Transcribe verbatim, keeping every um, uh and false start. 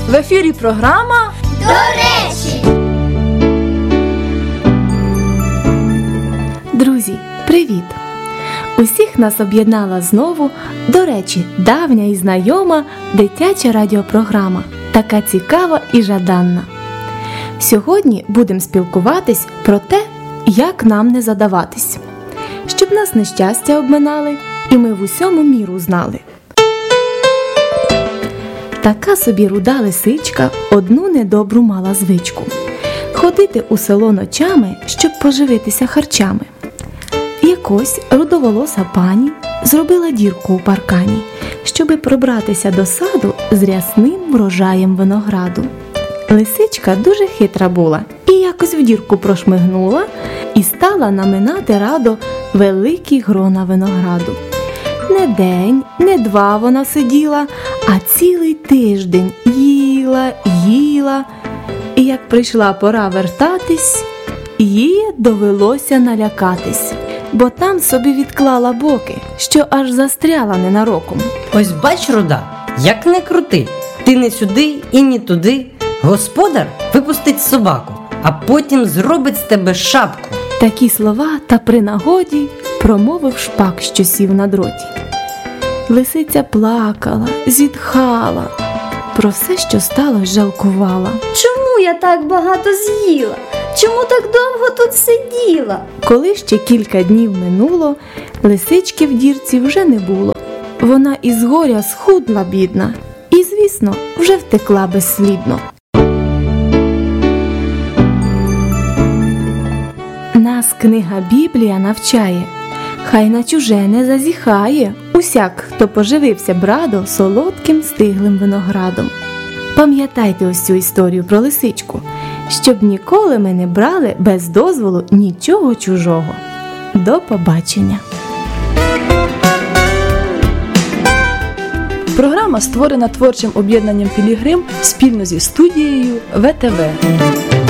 В ефірі програма «До речі». Друзі, привіт! Усіх нас об'єднала знову, до речі, давня і знайома дитяча радіопрограма, така цікава і жаданна. Сьогодні будемо спілкуватись про те, як нам не задаватись, щоб нас нещастя обминали і ми в усьому міру знали. Така собі руда лисичка одну недобру мала звичку – ходити у село ночами, щоб поживитися харчами. Якось рудоволоса пані зробила дірку у паркані, щоби пробратися до саду з рясним врожаєм винограду. Лисичка дуже хитра була і якось в дірку прошмигнула і стала наминати радо великі грона винограду. Не день, не два вона сиділа, а цілий тиждень їла, їла. І як прийшла пора вертатись, їй довелося налякатись, бо там собі відклала боки, що аж застряла ненароком. Ось бач, руда, як не крути, ти не сюди і не туди. Господар випустить собаку, а потім зробить з тебе шапку. Такі слова та при нагоді промовив шпак, що сів на дроті. Лисиця плакала, зітхала, про все, що сталося, жалкувала. Чому я так багато з'їла? Чому так довго тут сиділа? Коли ще кілька днів минуло, лисички в дірці вже не було. Вона із горя схудла, бідна, і, звісно, вже втекла безслідно. Нас книга Біблія навчає, хай на чуже не зазіхає усяк, хто поживився б радо солодким стиглим виноградом. Пам'ятайте ось цю історію про лисичку, щоб ніколи ми не брали без дозволу нічого чужого. До побачення! Програма створена творчим об'єднанням «Пілігрим» спільно зі студією ВТВ.